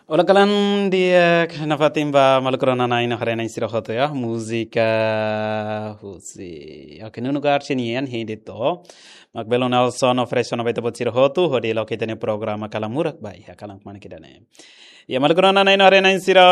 Hola kalan dia nafatimba malkrona na ina harena isira hoto ya música husi. Ok, no lugar chenian dito. Magbelo Nelson ofreso na baita potsira hoto hodi lo kita ne programa kalamurak bai ya kalang mana kita ne. Ya malkrona na ina harena isira